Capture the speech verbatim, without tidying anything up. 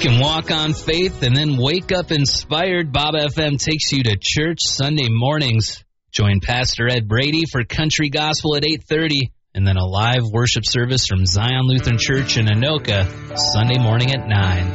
Can walk on faith and then wake up inspired. Bob F M takes you to church Sunday mornings. Join Pastor Ed Brady for Country Gospel at eight thirty, and then a live worship service from Zion Lutheran Church in Anoka Sunday morning at nine.